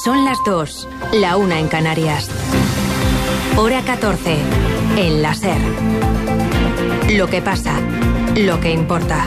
Son las 2, la 1 en Canarias. Hora 14, en la SER. Lo que pasa, lo que importa.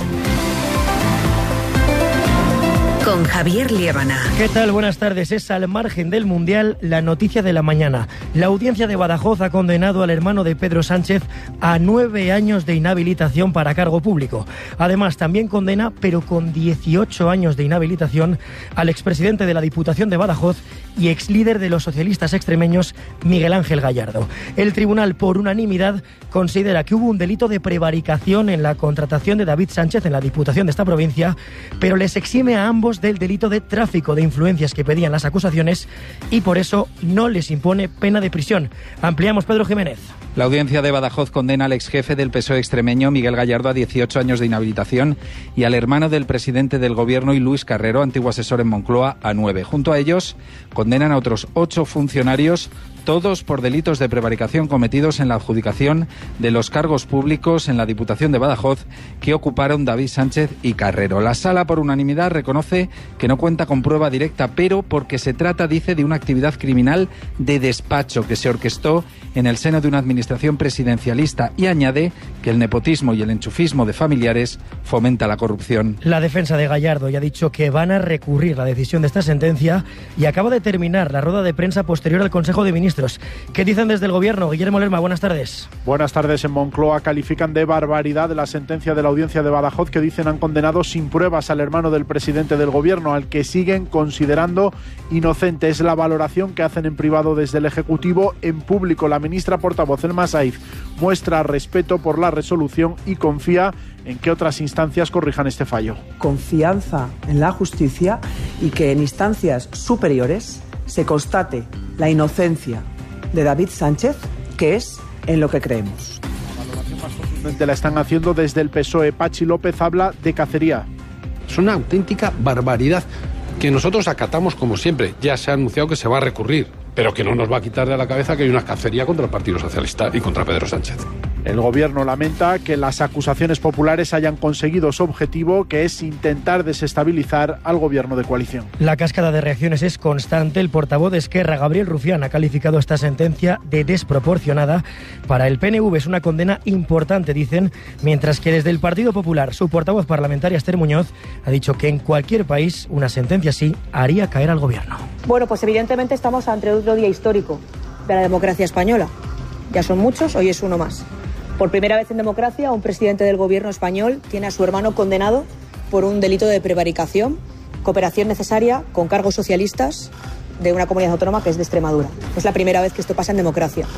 Con Javier Liébana. ¿Qué tal? Buenas tardes. Es al margen del Mundial la noticia de la mañana. La audiencia de Badajoz ha condenado al hermano de Pedro Sánchez a 9 años de inhabilitación para cargo público. Además, también condena, pero con 18 años de inhabilitación, al expresidente de la Diputación de Badajoz y exlíder de los socialistas extremeños, Miguel Ángel Gallardo. El tribunal, por unanimidad, considera que hubo un delito de prevaricación en la contratación de David Sánchez en la Diputación de esta provincia, pero les exime a ambos del delito de tráfico de influencias que pedían las acusaciones y por eso no les impone pena de prisión. Ampliamos, Pedro Jiménez. La audiencia de Badajoz condena al exjefe del PSOE extremeño, Miguel Gallardo, a 18 años de inhabilitación y al hermano del presidente del Gobierno y Luis Carrero, antiguo asesor en Moncloa, a 9. Junto a ellos, condenan a otros 8 funcionarios, todos por delitos de prevaricación cometidos en la adjudicación de los cargos públicos en la Diputación de Badajoz que ocuparon David Sánchez y Carrero. La Sala, por unanimidad, reconoce que no cuenta con prueba directa, pero porque se trata, dice, de una actividad criminal de despacho que se orquestó en el seno de una administración presidencialista y añade que el nepotismo y el enchufismo de familiares fomenta la corrupción. La defensa de Gallardo ya ha dicho que van a recurrir la decisión de esta sentencia y acaba de terminar la rueda de prensa posterior al Consejo de Ministros. ¿Qué dicen desde el Gobierno? Guillermo Lerma, buenas tardes. Buenas tardes. En Moncloa califican de barbaridad la sentencia de la audiencia de Badajoz que dicen han condenado sin pruebas al hermano del presidente del Gobierno, al que siguen considerando inocente. Es la valoración que hacen en privado desde el Ejecutivo. En público, la ministra portavoz, Elma Saif, muestra respeto por la resolución y confía en que otras instancias corrijan este fallo. Confianza en la justicia y que en instancias superiores se constate la inocencia de David Sánchez, que es en lo que creemos. La valoración más contundente la están haciendo desde el PSOE. Pachi López habla de cacería. Es una auténtica barbaridad que nosotros acatamos como siempre. Ya se ha anunciado que se va a recurrir, pero que no nos va a quitar de la cabeza que hay una cacería contra el Partido Socialista y contra Pedro Sánchez. El Gobierno lamenta que las acusaciones populares hayan conseguido su objetivo, que es intentar desestabilizar al Gobierno de coalición. La cascada de reacciones es constante. El portavoz de Esquerra, Gabriel Rufián, ha calificado esta sentencia de desproporcionada. Para el PNV es una condena importante, dicen, mientras que desde el Partido Popular, su portavoz parlamentaria, Esther Muñoz, ha dicho que en cualquier país una sentencia así haría caer al Gobierno. Bueno, pues evidentemente estamos ante otro día histórico de la democracia española. Ya son muchos, hoy es uno más. Por primera vez en democracia, un presidente del Gobierno español tiene a su hermano condenado por un delito de prevaricación, cooperación necesaria con cargos socialistas de una comunidad autónoma que es de Extremadura. Es la primera vez que esto pasa en democracia.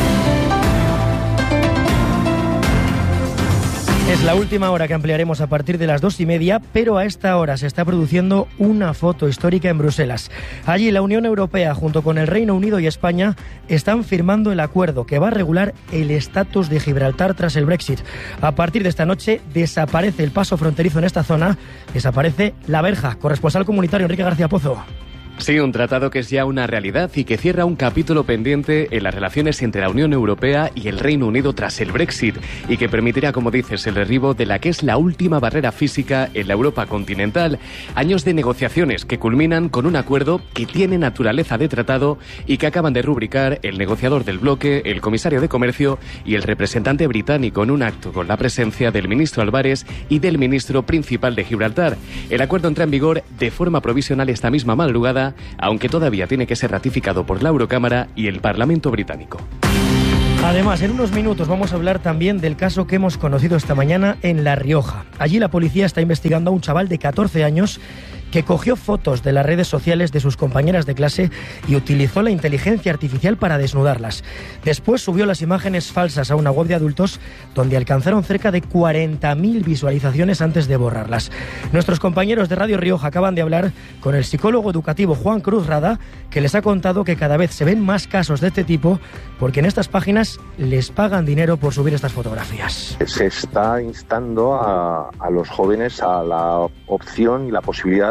Es la última hora que ampliaremos a partir de las 2:30, pero a esta hora se está produciendo una foto histórica en Bruselas. Allí la Unión Europea, junto con el Reino Unido y España, están firmando el acuerdo que va a regular el estatus de Gibraltar tras el Brexit. A partir de esta noche desaparece el paso fronterizo en esta zona, desaparece la verja. Corresponsal comunitario Enrique García Pozo. Sí, un tratado que es ya una realidad y que cierra un capítulo pendiente en las relaciones entre la Unión Europea y el Reino Unido tras el Brexit y que permitirá, como dices, el derribo de la que es la última barrera física en la Europa continental. Años de negociaciones que culminan con un acuerdo que tiene naturaleza de tratado y que acaban de rubricar el negociador del bloque, el comisario de Comercio y el representante británico en un acto con la presencia del ministro Álvarez y del ministro principal de Gibraltar. El acuerdo entra en vigor de forma provisional esta misma madrugada, aunque todavía tiene que ser ratificado por la Eurocámara y el Parlamento británico. Además, en unos minutos vamos a hablar también del caso que hemos conocido esta mañana en La Rioja. Allí la policía está investigando a un chaval de 14 años que cogió fotos de las redes sociales de sus compañeras de clase y utilizó la inteligencia artificial para desnudarlas. Después subió las imágenes falsas a una web de adultos donde alcanzaron cerca de 40.000 visualizaciones antes de borrarlas. Nuestros compañeros de Radio Rioja acaban de hablar con el psicólogo educativo Juan Cruz Rada, que les ha contado que cada vez se ven más casos de este tipo porque en estas páginas les pagan dinero por subir estas fotografías. Se está instando a los jóvenes a la opción y la posibilidad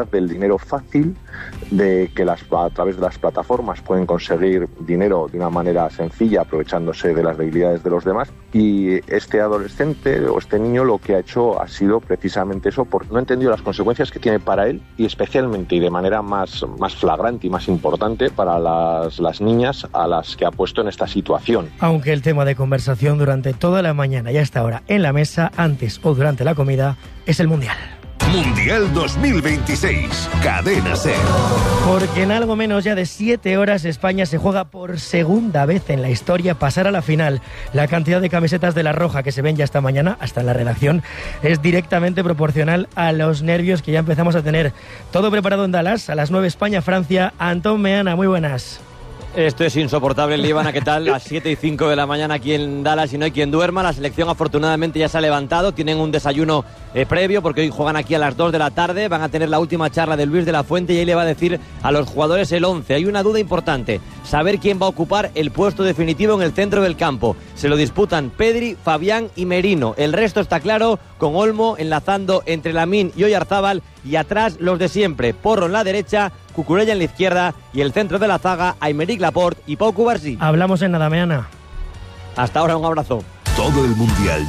del dinero fácil, de que a través de las plataformas pueden conseguir dinero de una manera sencilla, aprovechándose de las debilidades de los demás. Y este adolescente o este niño lo que ha hecho ha sido precisamente eso, porque no ha entendido las consecuencias que tiene para él y especialmente y de manera más flagrante y más importante para las niñas a las que ha puesto en esta situación. Aunque el tema de conversación durante toda la mañana y hasta ahora en la mesa, antes o durante la comida, es el Mundial. Mundial 2026, Cadena SER. Porque en algo menos ya de 7 horas España se juega por segunda vez en la historia pasar a la final. La cantidad de camisetas de la Roja que se ven ya esta mañana, hasta en la redacción, es directamente proporcional a los nervios que ya empezamos a tener. Todo preparado en Dallas, a las 9 España-Francia. Antón Meana, muy buenas. Esto es insoportable, Líbana, ¿qué tal? Las 7:05 de la mañana aquí en Dallas y no hay quien duerma. La selección afortunadamente ya se ha levantado, tienen un desayuno previo porque hoy juegan aquí a las 2 de la tarde, van a tener la última charla de Luis de la Fuente y ahí le va a decir a los jugadores el 11. Hay una duda importante, saber quién va a ocupar el puesto definitivo en el centro del campo. Se lo disputan Pedri, Fabián y Merino. El resto está claro, con Olmo enlazando entre Lamine y Oyarzábal y atrás los de siempre, Porro en la derecha, Cucurella en la izquierda y el centro de la zaga, Aymeric Laporte y Pau Cubarsí. Hablamos en nada, Meana. Hasta ahora, un abrazo. Todo el Mundial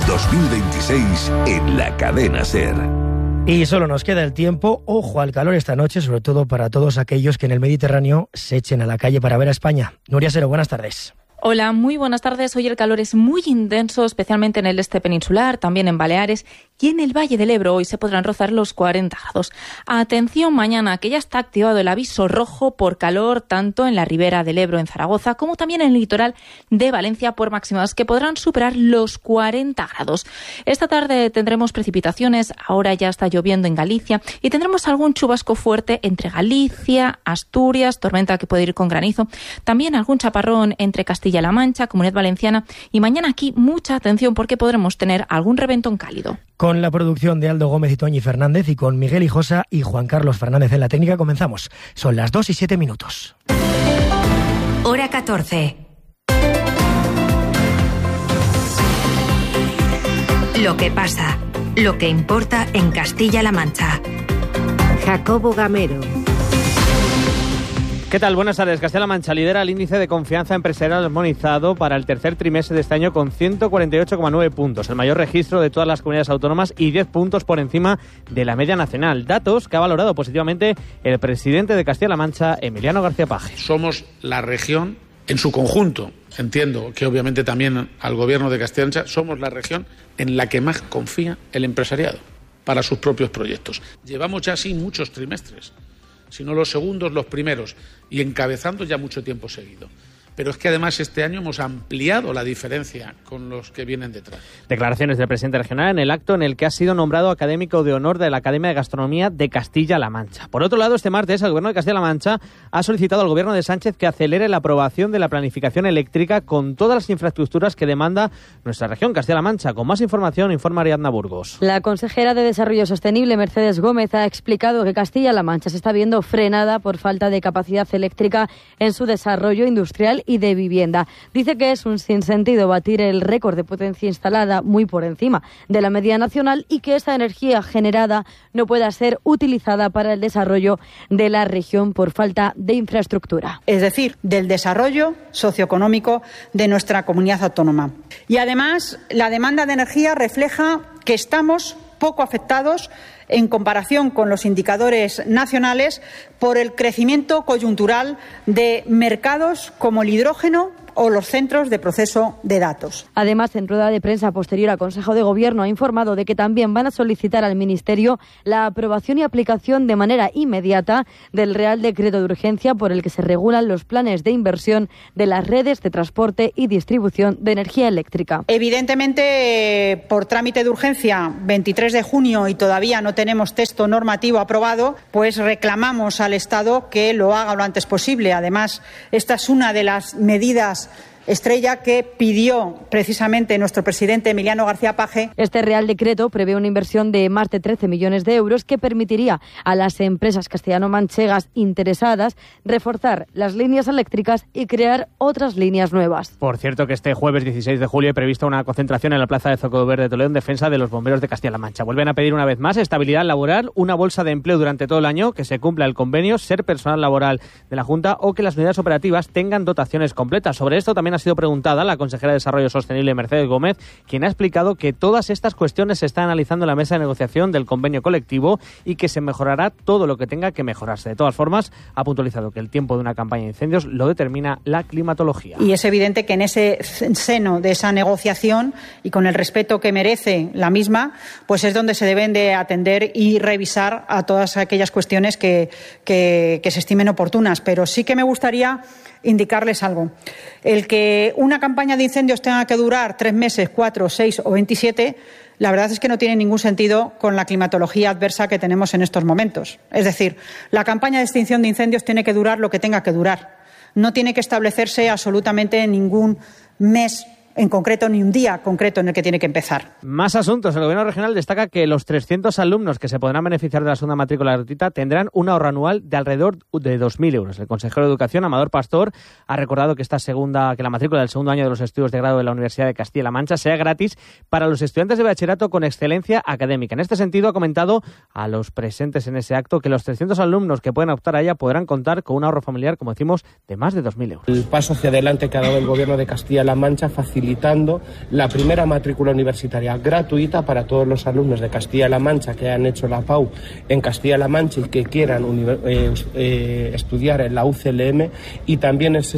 2026 en la Cadena SER. Y solo nos queda el tiempo. Ojo al calor esta noche, sobre todo para todos aquellos que en el Mediterráneo se echen a la calle para ver a España. Nuria Sero, buenas tardes. Hola, muy buenas tardes. Hoy el calor es muy intenso, especialmente en el este peninsular, también en Baleares y en el Valle del Ebro. Hoy se podrán rozar los 40 grados. Atención mañana, que ya está activado el aviso rojo por calor, tanto en la ribera del Ebro en Zaragoza, como también en el litoral de Valencia por máximas que podrán superar los 40 grados. Esta tarde tendremos precipitaciones, ahora ya está lloviendo en Galicia y tendremos algún chubasco fuerte entre Galicia, Asturias, tormenta que puede ir con granizo, también algún chaparrón entre Castilla-La Mancha, Comunidad Valenciana y mañana aquí mucha atención porque podremos tener algún reventón cálido. Con la producción de Aldo Gómez y Toñi Fernández y con Miguel Hijosa y Juan Carlos Fernández en la técnica comenzamos. Son las 2:07. Hora 14. Lo que pasa, lo que importa en Castilla-La Mancha. Jacobo Gamero. ¿Qué tal? Buenas tardes. Castilla-La Mancha lidera el índice de confianza empresarial armonizado para el tercer trimestre de este año con 148,9 puntos, el mayor registro de todas las comunidades autónomas y 10 puntos por encima de la media nacional. Datos que ha valorado positivamente el presidente de Castilla-La Mancha, Emiliano García Paje. Somos la región en su conjunto, entiendo que obviamente también al gobierno de Castilla-La Mancha, somos la región en la que más confía el empresariado para sus propios proyectos. Llevamos ya así muchos trimestres, si no los segundos, los primeros, y encabezando ya mucho tiempo seguido. Pero es que además este año hemos ampliado la diferencia con los que vienen detrás. Declaraciones del presidente regional en el acto en el que ha sido nombrado académico de honor de la Academia de Gastronomía de Castilla-La Mancha. Por otro lado, este martes el gobierno de Castilla-La Mancha ha solicitado al gobierno de Sánchez que acelere la aprobación de la planificación eléctrica con todas las infraestructuras que demanda nuestra región, Castilla-La Mancha. Con más información informa Ariadna Burgos. La consejera de Desarrollo Sostenible, Mercedes Gómez, ha explicado que Castilla-La Mancha se está viendo frenada por falta de capacidad eléctrica en su desarrollo industrial y de vivienda. Dice que es un sinsentido batir el récord de potencia instalada muy por encima de la media nacional y que esta energía generada no pueda ser utilizada para el desarrollo de la región por falta de infraestructura. Es decir, del desarrollo socioeconómico de nuestra comunidad autónoma. Y además, la demanda de energía refleja que estamos poco afectados en comparación con los indicadores nacionales por el crecimiento coyuntural de mercados como el hidrógeno o los centros de proceso de datos. Además, en rueda de prensa posterior al Consejo de Gobierno ha informado de que también van a solicitar al Ministerio la aprobación y aplicación de manera inmediata del Real Decreto de Urgencia por el que se regulan los planes de inversión de las redes de transporte y distribución de energía eléctrica. Evidentemente, por trámite de urgencia, 23 de junio y todavía no tenemos texto normativo aprobado, pues reclamamos al Estado que lo haga lo antes posible. Además, esta es una de las medidas estrella que pidió precisamente nuestro presidente Emiliano García Paje. Este Real Decreto prevé una inversión de más de 13 millones de euros que permitiría a las empresas castellano-manchegas interesadas reforzar las líneas eléctricas y crear otras líneas nuevas. Por cierto, que este jueves 16 de julio hay prevista una concentración en la Plaza de Zocodover de Toledo en defensa de los bomberos de Castilla-La Mancha. Vuelven a pedir una vez más estabilidad laboral, una bolsa de empleo durante todo el año, que se cumpla el convenio, ser personal laboral de la Junta o que las unidades operativas tengan dotaciones completas. Sobre esto también ha sido preguntada la consejera de Desarrollo Sostenible, Mercedes Gómez, quien ha explicado que todas estas cuestiones se están analizando en la mesa de negociación del convenio colectivo y que se mejorará todo lo que tenga que mejorarse. De todas formas, ha puntualizado que el tiempo de una campaña de incendios lo determina la climatología. Y es evidente que en ese seno de esa negociación y con el respeto que merece la misma, pues es donde se deben de atender y revisar a todas aquellas cuestiones que se estimen oportunas. Pero sí que me gustaría indicarles algo. El que una campaña de incendios tenga que durar 3 meses, 4, 6 o 27, la verdad es que no tiene ningún sentido con la climatología adversa que tenemos en estos momentos. Es decir, la campaña de extinción de incendios tiene que durar lo que tenga que durar. No tiene que establecerse absolutamente ningún mes en concreto ni un día concreto en el que tiene que empezar. Más asuntos. El Gobierno regional destaca que los 300 alumnos que se podrán beneficiar de la segunda matrícula gratuita tendrán un ahorro anual de alrededor de 2.000 euros. El consejero de Educación, Amador Pastor, ha recordado que la matrícula del segundo año de los estudios de grado de la Universidad de Castilla-La Mancha sea gratis para los estudiantes de bachillerato con excelencia académica. En este sentido, ha comentado a los presentes en ese acto que los 300 alumnos que pueden optar a ella podrán contar con un ahorro familiar, como decimos, de más de 2.000 euros. El paso hacia adelante que ha dado el Gobierno de Castilla-La Mancha facilitando la primera matrícula universitaria gratuita para todos los alumnos de Castilla-La Mancha que han hecho la PAU en Castilla-La Mancha y que quieran estudiar en la UCLM, y también esa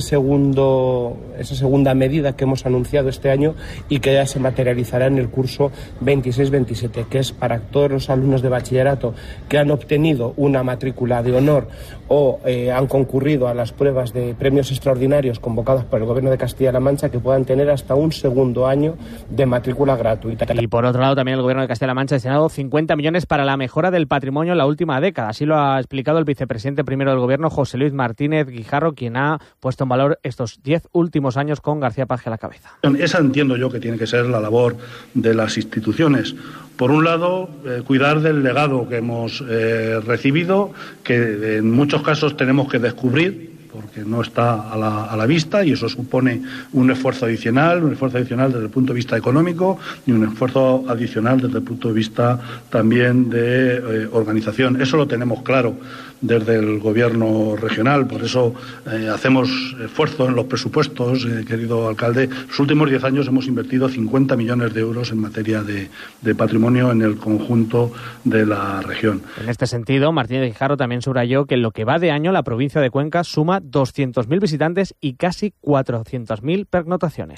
segunda medida que hemos anunciado este año y que ya se materializará en el curso 26-27, que es para todos los alumnos de bachillerato que han obtenido una matrícula de honor o han concurrido a las pruebas de premios extraordinarios convocados por el Gobierno de Castilla-La Mancha, que puedan tener hasta un segundo año de matrícula gratuita. Y por otro lado, también el Gobierno de Castilla-La Mancha ha destinado 50 millones para la mejora del patrimonio en la última década. Así lo ha explicado el vicepresidente primero del Gobierno, José Luis Martínez Guijarro, quien ha puesto en valor estos 10 últimos años con García Paje a la cabeza. Esa entiendo yo que tiene que ser la labor de las instituciones. Por un lado, cuidar del legado que hemos recibido, que en muchos casos tenemos que descubrir, porque no está a la vista, y eso supone un esfuerzo adicional desde el punto de vista económico y un esfuerzo adicional desde el punto de vista también de organización. Eso lo tenemos claro desde el Gobierno regional, por eso hacemos esfuerzo en los presupuestos, querido alcalde. Los últimos 10 años hemos invertido 50 millones de euros en materia de patrimonio en el conjunto de la región. En este sentido, Martínez Guijarro también subrayó que en lo que va de año la provincia de Cuenca suma 200.000 visitantes y casi 400.000 pernoctaciones.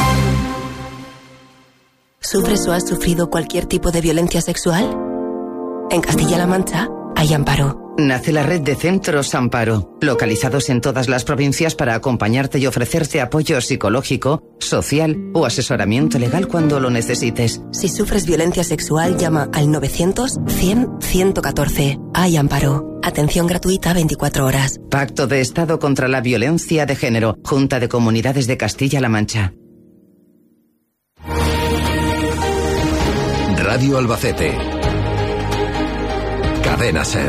¿Sufres o has sufrido cualquier tipo de violencia sexual? En Castilla-La Mancha hay Amparo. Nace la red de centros Amparo, localizados en todas las provincias para acompañarte y ofrecerte apoyo psicológico, social o asesoramiento legal cuando lo necesites. Si sufres violencia sexual, llama al 900-100-114. Hay Amparo. Atención gratuita 24 horas. Pacto de Estado contra la Violencia de Género. Junta de Comunidades de Castilla-La Mancha. Radio Albacete. Cadena SER.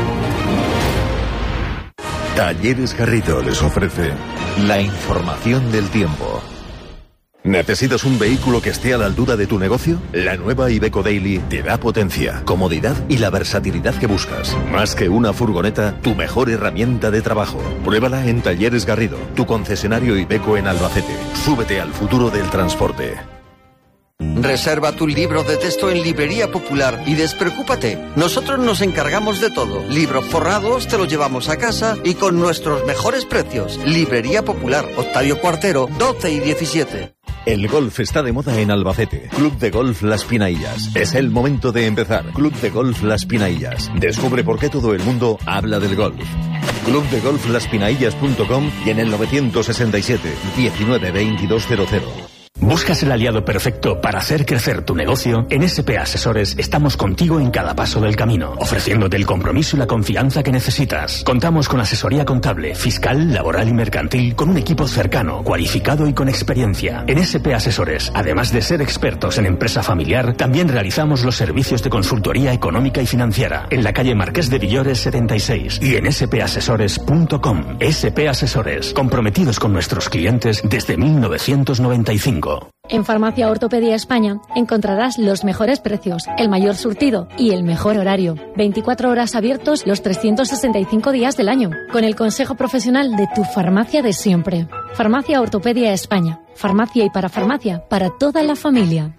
Talleres Garrido les ofrece la información del tiempo. ¿Necesitas un vehículo que esté a la altura de tu negocio? La nueva Iveco Daily te da potencia, comodidad y la versatilidad que buscas. Más que una furgoneta, tu mejor herramienta de trabajo. Pruébala en Talleres Garrido, tu concesionario Iveco en Albacete. Súbete al futuro del transporte. Reserva tu libro de texto en Librería Popular y despreocúpate. Nosotros nos encargamos de todo. Libros forrados te los llevamos a casa y con nuestros mejores precios. Librería Popular, Octavio Cuartero, 12 y 17. El golf está de moda en Albacete. Club de Golf Las Pinaillas. Es el momento de empezar. Club de Golf Las Pinaillas. Descubre por qué todo el mundo habla del golf. Clubdegolflaspinaillas.com y en el 967 19 2200. ¿Buscas el aliado perfecto para hacer crecer tu negocio? En SP Asesores estamos contigo en cada paso del camino, ofreciéndote el compromiso y la confianza que necesitas. Contamos con asesoría contable, fiscal, laboral y mercantil, con un equipo cercano, cualificado y con experiencia. En SP Asesores, además de ser expertos en empresa familiar, también realizamos los servicios de consultoría económica y financiera en la calle Marqués de Villores 76 y en spasesores.com. SP Asesores, comprometidos con nuestros clientes desde 1995. En Farmacia Ortopedia España encontrarás los mejores precios, el mayor surtido y el mejor horario. 24 horas abiertos los 365 días del año, con el consejo profesional de tu farmacia de siempre. Farmacia Ortopedia España. Farmacia y parafarmacia para toda la familia.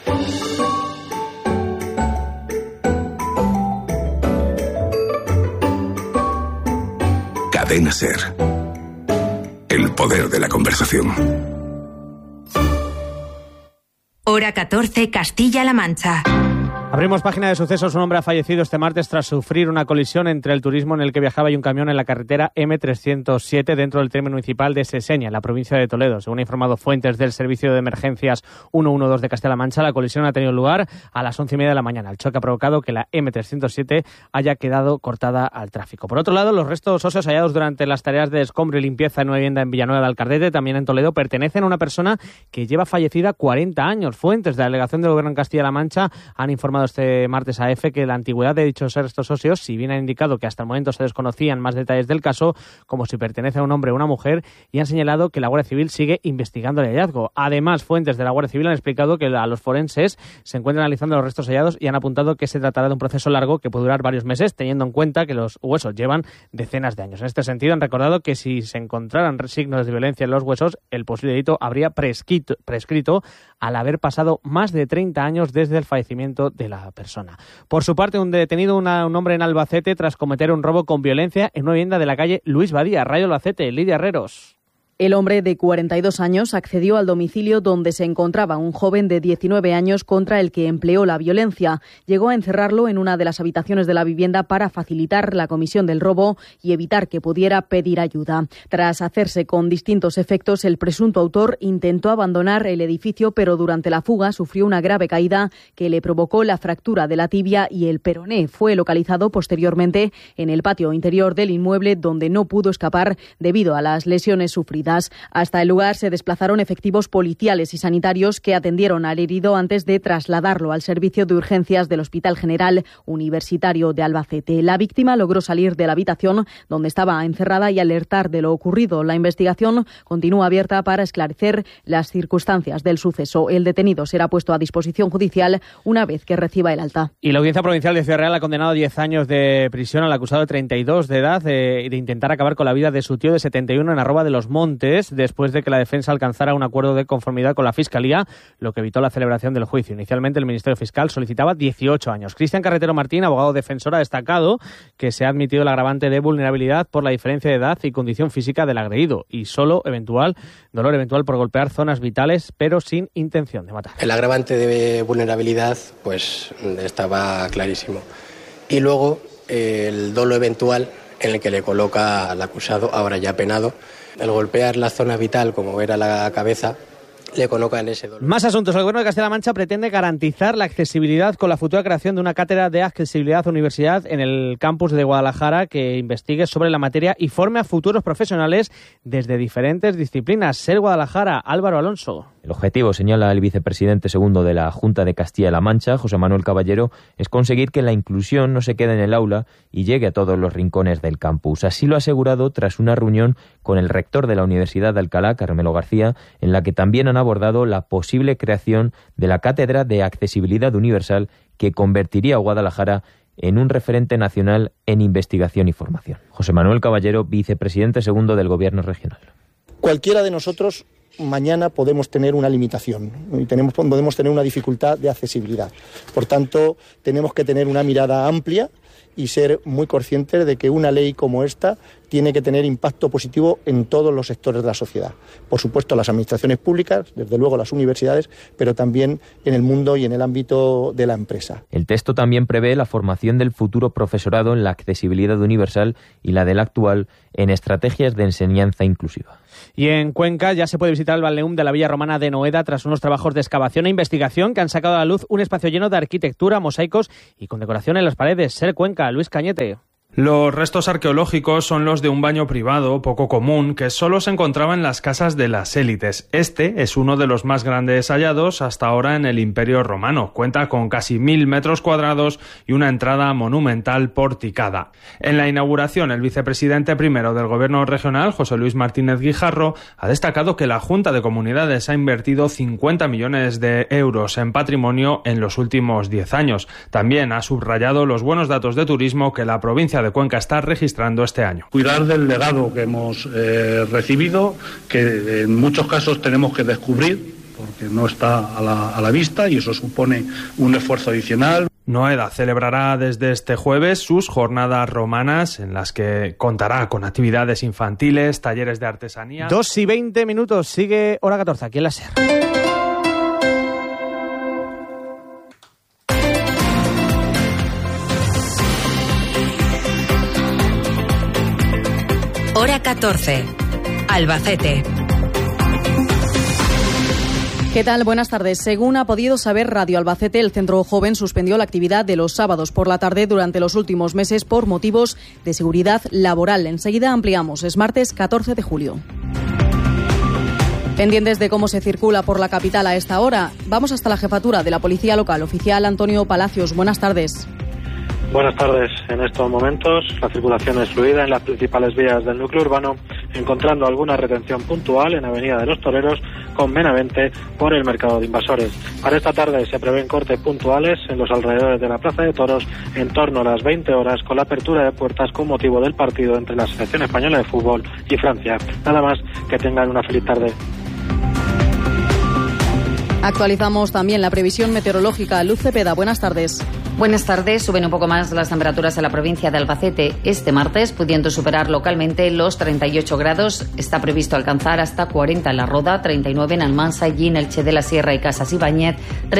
Cadena SER. El poder de la conversación. Hora 14, Castilla-La Mancha. Abrimos página de sucesos. Un hombre ha fallecido este martes tras sufrir una colisión entre el turismo en el que viajaba y un camión en la carretera M307 dentro del término municipal de Seseña, en la provincia de Toledo. Según han informado fuentes del Servicio de Emergencias 112 de Castilla-La Mancha, la colisión ha tenido lugar a las 11:30 de la mañana. El choque ha provocado que la M307 haya quedado cortada al tráfico. Por otro lado, los restos óseos hallados durante las tareas de escombro y limpieza en una vivienda en Villanueva de Alcardete, también en Toledo, pertenecen a una persona que lleva fallecida 40 años. Fuentes de la delegación del Gobierno en Castilla-La Mancha han informado este martes a EFE que la antigüedad de dichos restos óseos, si bien han indicado que hasta el momento se desconocían más detalles del caso, como si pertenece a un hombre o una mujer, y han señalado que la Guardia Civil sigue investigando el hallazgo. Además, fuentes de la Guardia Civil han explicado que a los forenses se encuentran analizando los restos hallados y han apuntado que se tratará de un proceso largo que puede durar varios meses, teniendo en cuenta que los huesos llevan decenas de años. En este sentido, han recordado que si se encontraran signos de violencia en los huesos, el posible delito habría prescrito al haber pasado más de 30 años desde el fallecimiento de la persona. Por su parte, un detenido un hombre en Albacete tras cometer un robo con violencia en una vivienda de la calle Luis Badía, Rayo Albacete. Lidia Herreros. El hombre de 42 años accedió al domicilio donde se encontraba un joven de 19 años contra el que empleó la violencia. Llegó a encerrarlo en una de las habitaciones de la vivienda para facilitar la comisión del robo y evitar que pudiera pedir ayuda. Tras hacerse con distintos efectos, el presunto autor intentó abandonar el edificio, pero durante la fuga sufrió una grave caída que le provocó la fractura de la tibia y el peroné. Fue localizado posteriormente en el patio interior del inmueble, donde no pudo escapar debido a las lesiones sufridas. Hasta el lugar se desplazaron efectivos policiales y sanitarios que atendieron al herido antes de trasladarlo al servicio de urgencias del Hospital General Universitario de Albacete. La víctima logró salir de la habitación donde estaba encerrada y alertar de lo ocurrido. La investigación continúa abierta para esclarecer las circunstancias del suceso. El detenido será puesto a disposición judicial una vez que reciba el alta. Y la Audiencia Provincial de Ciudad Real ha condenado a 10 años de prisión al acusado de 32 de edad de intentar acabar con la vida de su tío de 71 en Arroba de los Montes, después de que la defensa alcanzara un acuerdo de conformidad con la Fiscalía, lo que evitó la celebración del juicio. Inicialmente, el Ministerio Fiscal solicitaba 18 años. Cristian Carretero Martín, abogado defensor, ha destacado que se ha admitido el agravante de vulnerabilidad por la diferencia de edad y condición física del agredido y solo dolor eventual por golpear zonas vitales, pero sin intención de matar. El agravante de vulnerabilidad pues estaba clarísimo. Y luego el dolo eventual en el que le coloca al acusado, ahora ya penado. El golpear la zona vital, como era la cabeza, le coloca en ese dolor. Más asuntos. El Gobierno de Castilla-La Mancha pretende garantizar la accesibilidad con la futura creación de una cátedra de accesibilidad universidad en el campus de Guadalajara que investigue sobre la materia y forme a futuros profesionales desde diferentes disciplinas. Ser Guadalajara, Álvaro Alonso. El objetivo, señala el vicepresidente segundo de la Junta de Castilla-La Mancha, José Manuel Caballero, es conseguir que la inclusión no se quede en el aula y llegue a todos los rincones del campus. Así lo ha asegurado tras una reunión con el rector de la Universidad de Alcalá, Carmelo García, en la que también han abordado la posible creación de la Cátedra de Accesibilidad Universal que convertiría a Guadalajara en un referente nacional en investigación y formación. José Manuel Caballero, vicepresidente segundo del Gobierno regional. Cualquiera de nosotros mañana podemos tener una limitación y podemos tener una dificultad de accesibilidad. Por tanto, tenemos que tener una mirada amplia y ser muy conscientes de que una ley como esta tiene que tener impacto positivo en todos los sectores de la sociedad. Por supuesto, las administraciones públicas, desde luego las universidades, pero también en el mundo y en el ámbito de la empresa. El texto también prevé la formación del futuro profesorado en la accesibilidad universal y la del actual en estrategias de enseñanza inclusiva. Y en Cuenca ya se puede visitar visitar el balneum de la Villa Romana de Noeda tras unos trabajos de excavación e investigación que han sacado a la luz un espacio lleno de arquitectura, mosaicos y con decoración en las paredes. Ser Cuenca, Luis Cañete. Los restos arqueológicos son los de un baño privado poco común que solo se encontraba en las casas de las élites. Este es uno de los más grandes hallados hasta ahora en el Imperio Romano. Cuenta con casi 1.000 metros cuadrados y una entrada monumental porticada. En la inauguración, el vicepresidente primero del Gobierno regional, José Luis Martínez Guijarro, ha destacado que la Junta de Comunidades ha invertido 50 millones de euros en patrimonio en los últimos 10 años. También ha subrayado los buenos datos de turismo que la provincia de Cuenca está registrando este año. Cuidar del legado que hemos recibido, que en muchos casos tenemos que descubrir, porque no está a la vista y eso supone un esfuerzo adicional. Noeda celebrará desde este jueves sus jornadas romanas en las que contará con actividades infantiles, talleres de artesanía. 2:20, sigue hora 14 aquí en la SER. Hora 14. Albacete. ¿Qué tal? Buenas tardes. Según ha podido saber Radio Albacete, el Centro Joven suspendió la actividad de los sábados por la tarde durante los últimos meses por motivos de seguridad laboral. Enseguida ampliamos. Es martes 14 de julio. Pendientes de cómo se circula por la capital a esta hora, vamos hasta la jefatura de la Policía Local. Oficial Antonio Palacios, buenas tardes. Buenas tardes. En estos momentos la circulación es fluida en las principales vías del núcleo urbano, encontrando alguna retención puntual en Avenida de los Toreros con Benavente por el Mercado de Invasores. Para esta tarde se prevén cortes puntuales en los alrededores de la Plaza de Toros en torno a las 20 horas con la apertura de puertas con motivo del partido entre la Selección Española de Fútbol y Francia. Nada más, que tengan una feliz tarde. Actualizamos también la previsión meteorológica. Luz Cepeda, buenas tardes. Buenas tardes. Suben un poco más las temperaturas en la provincia de Albacete este martes, pudiendo superar localmente los 38 grados. Está previsto alcanzar hasta 40 en La Roda, 39 en Almansa, Llín, Elche de la Sierra y Casas Ibáñez,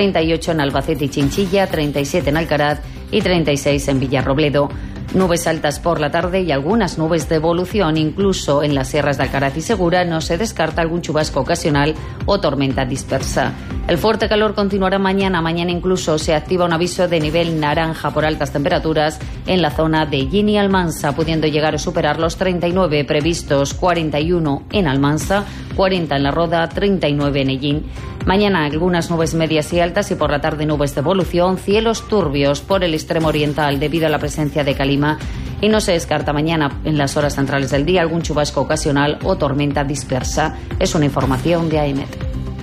38 en Albacete y Chinchilla, 37 en Alcaraz y 36 en Villarrobledo. Nubes altas por la tarde y algunas nubes de evolución, incluso en las sierras de Alcaraz y Segura. No se descarta algún chubasco ocasional o tormenta dispersa. El fuerte calor continuará mañana. Mañana incluso se activa un aviso de nivel naranja por altas temperaturas en la zona de Llín y Almansa, pudiendo llegar a superar los 39 previstos, 41 en Almansa, 40 en La Roda, 39 en Ellín. Mañana algunas nubes medias y altas y por la tarde nubes de evolución, cielos turbios por el extremo oriental debido a la presencia de calima y no se descarta mañana en las horas centrales del día algún chubasco ocasional o tormenta dispersa. Es una información de AEMET.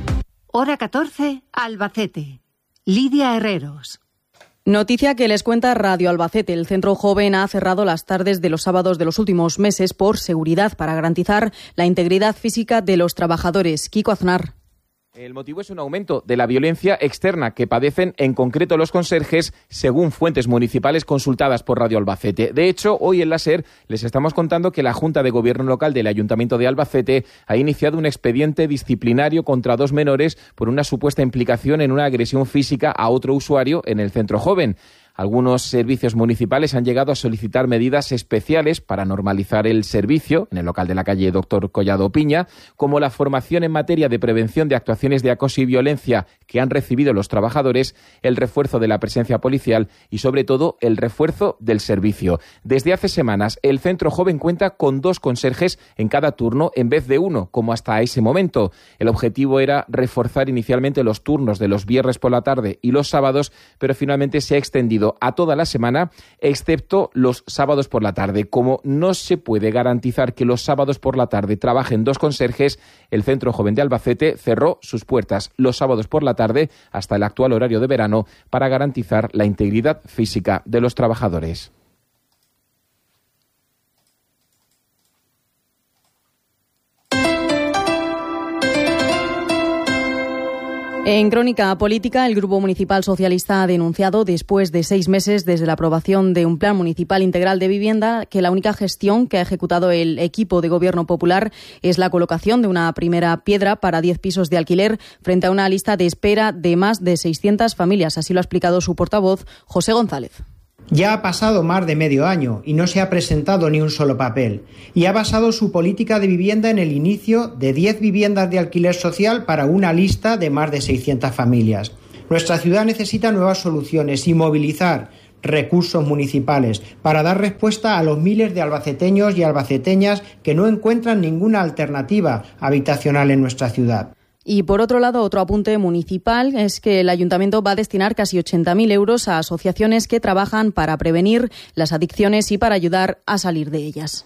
Hora 14, Albacete. Lidia Herreros. Noticia que les cuenta Radio Albacete. El Centro Joven ha cerrado las tardes de los sábados de los últimos meses por seguridad para garantizar la integridad física de los trabajadores. Kiko Aznar. El motivo es un aumento de la violencia externa que padecen en concreto los conserjes, según fuentes municipales consultadas por Radio Albacete. De hecho, hoy en la SER les estamos contando que la Junta de Gobierno Local del Ayuntamiento de Albacete ha iniciado un expediente disciplinario contra 2 menores por una supuesta implicación en una agresión física a otro usuario en el Centro Joven. Algunos servicios municipales han llegado a solicitar medidas especiales para normalizar el servicio en el local de la calle Doctor Collado Piña, como la formación en materia de prevención de actuaciones de acoso y violencia que han recibido los trabajadores, el refuerzo de la presencia policial y, sobre todo, el refuerzo del servicio. Desde hace semanas, el Centro Joven cuenta con 2 conserjes en cada turno en vez de 1, como hasta ese momento. El objetivo era reforzar inicialmente los turnos de los viernes por la tarde y los sábados, pero finalmente se ha extendido a toda la semana, excepto los sábados por la tarde. Como no se puede garantizar que los sábados por la tarde trabajen 2 conserjes, el Centro Joven de Albacete cerró sus puertas los sábados por la tarde hasta el actual horario de verano para garantizar la integridad física de los trabajadores. En Crónica Política, el Grupo Municipal Socialista ha denunciado, después de 6 meses desde la aprobación de un Plan Municipal Integral de Vivienda, que la única gestión que ha ejecutado el equipo de Gobierno Popular es la colocación de una primera piedra para 10 pisos de alquiler frente a una lista de espera de más de 600 familias. Así lo ha explicado su portavoz, José González. Ya ha pasado más de medio año y no se ha presentado ni un solo papel. Y ha basado su política de vivienda en el inicio de 10 viviendas de alquiler social para una lista de más de 600 familias. Nuestra ciudad necesita nuevas soluciones y movilizar recursos municipales para dar respuesta a los miles de albaceteños y albaceteñas que no encuentran ninguna alternativa habitacional en nuestra ciudad. Y por otro lado, otro apunte municipal es que el Ayuntamiento va a destinar casi 80.000 euros a asociaciones que trabajan para prevenir las adicciones y para ayudar a salir de ellas.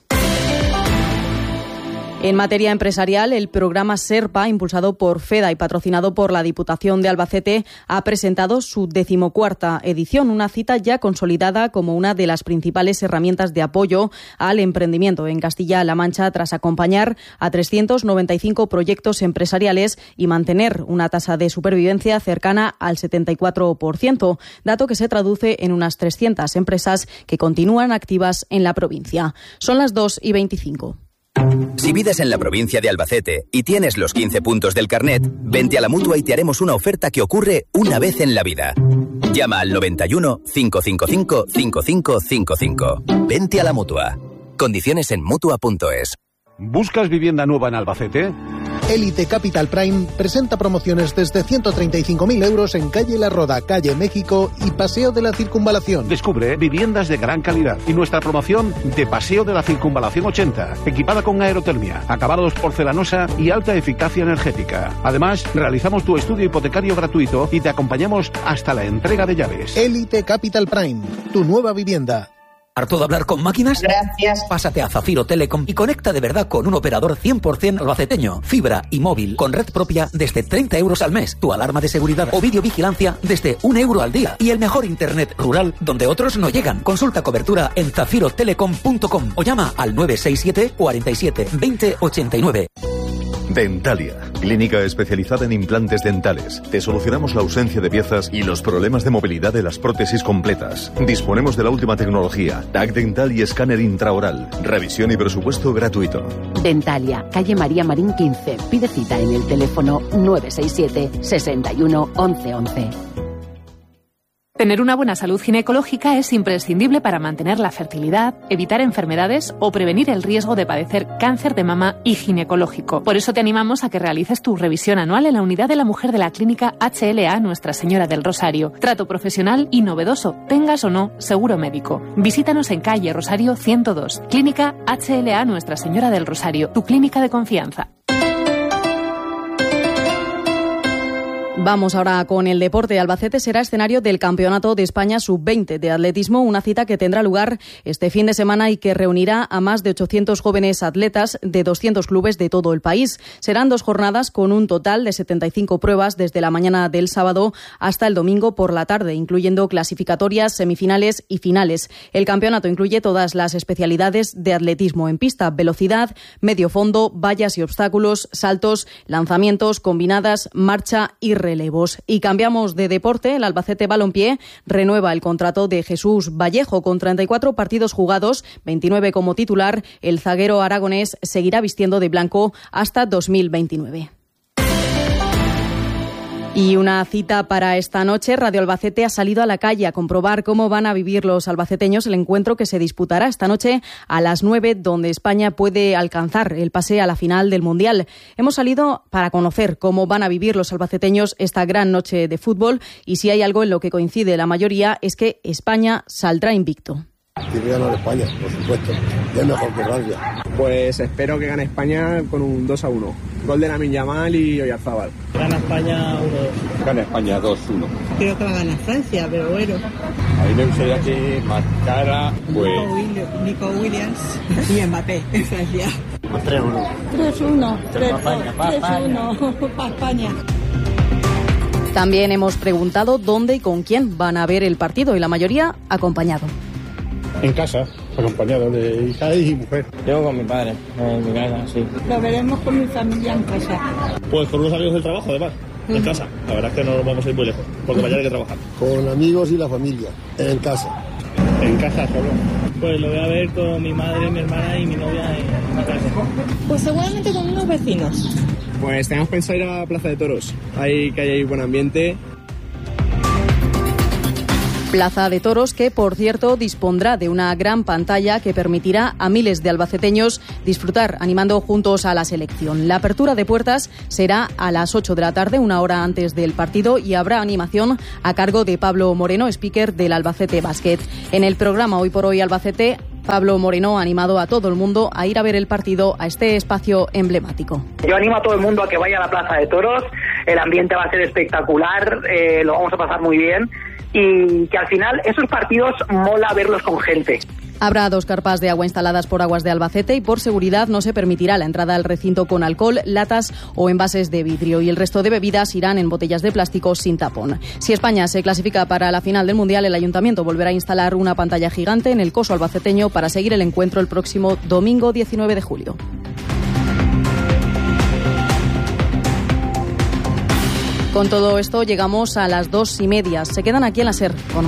En materia empresarial, el programa SERPA, impulsado por FEDA y patrocinado por la Diputación de Albacete, ha presentado su 14ª edición, una cita ya consolidada como una de las principales herramientas de apoyo al emprendimiento en Castilla-La Mancha, tras acompañar a 395 proyectos empresariales y mantener una tasa de supervivencia cercana al 74%, dato que se traduce en unas 300 empresas que continúan activas en la provincia. Son las 2:25. Si vives en la provincia de Albacete y tienes los 15 puntos del carnet, vente a la Mutua y te haremos una oferta que ocurre una vez en la vida. Llama al 91 555 5555. Vente a la Mutua. Condiciones en Mutua.es. ¿Buscas vivienda nueva en Albacete? Elite Capital Prime presenta promociones desde 135.000 euros en calle La Roda, calle México y Paseo de la Circunvalación. Descubre viviendas de gran calidad y nuestra promoción de Paseo de la Circunvalación 80, equipada con aerotermia, acabados porcelanosa y alta eficacia energética. Además, realizamos tu estudio hipotecario gratuito y te acompañamos hasta la entrega de llaves. Elite Capital Prime, tu nueva vivienda. ¿Harto de hablar con máquinas? Gracias. Pásate a Zafiro Telecom y conecta de verdad con un operador 100% albaceteño. Fibra y móvil con red propia desde 30 euros al mes. Tu alarma de seguridad o videovigilancia desde 1 euro al día. Y el mejor internet rural donde otros no llegan. Consulta cobertura en zafirotelecom.com o llama al 967 47 20 89. Dentalia, clínica especializada en implantes dentales. Te solucionamos la ausencia de piezas y los problemas de movilidad de las prótesis completas. Disponemos de la última tecnología, TAC dental y escáner intraoral. Revisión y presupuesto gratuito. Dentalia, calle María Marín 15. Pide cita en el teléfono 967 61 11 11. Tener una buena salud ginecológica es imprescindible para mantener la fertilidad, evitar enfermedades o prevenir el riesgo de padecer cáncer de mama y ginecológico. Por eso te animamos a que realices tu revisión anual en la unidad de la mujer de la clínica HLA Nuestra Señora del Rosario. Trato profesional y novedoso, tengas o no seguro médico. Visítanos en calle Rosario 102, clínica HLA Nuestra Señora del Rosario, tu clínica de confianza. Vamos ahora con el deporte. Albacete será escenario del Campeonato de España Sub-20 de atletismo, una cita que tendrá lugar este fin de semana y que reunirá a más de 800 jóvenes atletas de 200 clubes de todo el país. Serán 2 jornadas con un total de 75 pruebas desde la mañana del sábado hasta el domingo por la tarde, incluyendo clasificatorias, semifinales y finales. El campeonato incluye todas las especialidades de atletismo en pista: velocidad, medio fondo, vallas y obstáculos, saltos, lanzamientos, combinadas, marcha y relevos. Y cambiamos de deporte. El Albacete Balompié renueva el contrato de Jesús Vallejo. Con 34 partidos jugados, 29 como titular, el zaguero aragonés seguirá vistiendo de blanco hasta 2029. Y una cita para esta noche. Radio Albacete ha salido a la calle a comprobar cómo van a vivir los albaceteños el encuentro que se disputará esta noche a las 9, donde España puede alcanzar el pase a la final del Mundial. Hemos salido para conocer cómo van a vivir los albaceteños esta gran noche de fútbol, y si hay algo en lo que coincide la mayoría es que España saldrá invicto. Quiero ganar España, por supuesto. Ya es mejor que Francia. Pues espero que gane España con un 2-1. Gol de Lamine Yamal y Oyarzábal. Gana España 1-2. Gana España 2-1. Creo que va a ganar Francia, pero bueno. A mí me gustaría que marcara pues... Nico Williams y Mbappé en Francia. 3-1. 3-1. 3-1 para España. También hemos preguntado dónde y con quién van a ver el partido, y la mayoría acompañado. En casa, acompañado de hija y mujer. Yo con mi padre, en mi casa, sí. Lo veremos con mi familia en casa. Pues con unos amigos del trabajo, además, en casa. La verdad es que no nos vamos a ir muy lejos, porque mañana hay que trabajar. Con amigos y la familia, en casa. En casa solo. Pues lo voy a ver con mi madre, mi hermana y mi novia en la casa. Pues seguramente con unos vecinos. Pues tenemos pensado ir a la Plaza de Toros. Ahí que hay buen ambiente. Plaza de Toros que, por cierto, dispondrá de una gran pantalla que permitirá a miles de albaceteños disfrutar animando juntos a la selección. La apertura de puertas será a las 8 de la tarde, una hora antes del partido, y habrá animación a cargo de Pablo Moreno, speaker del Albacete Basket. En el programa Hoy por Hoy Albacete, Pablo Moreno ha animado a todo el mundo a ir a ver el partido a este espacio emblemático. Yo animo a todo el mundo a que vaya a la Plaza de Toros, el ambiente va a ser espectacular, lo vamos a pasar muy bien y que al final esos partidos mola verlos con gente. Habrá 2 carpas de agua instaladas por Aguas de Albacete y por seguridad no se permitirá la entrada al recinto con alcohol, latas o envases de vidrio, y el resto de bebidas irán en botellas de plástico sin tapón. Si España se clasifica para la final del Mundial, el Ayuntamiento volverá a instalar una pantalla gigante en el coso albaceteño para seguir el encuentro el próximo domingo 19 de julio. Con todo esto llegamos a las 2:30. Se quedan aquí en la SER con